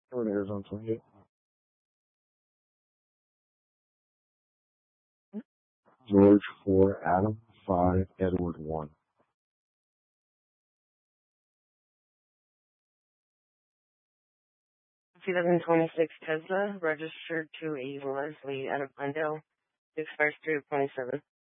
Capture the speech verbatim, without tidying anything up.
Terminators on twenty-eight. George four, Adam five, Edward one. twenty twenty-six Tesla, registered to a Leslie out of Glendale, expires three of twenty-seven.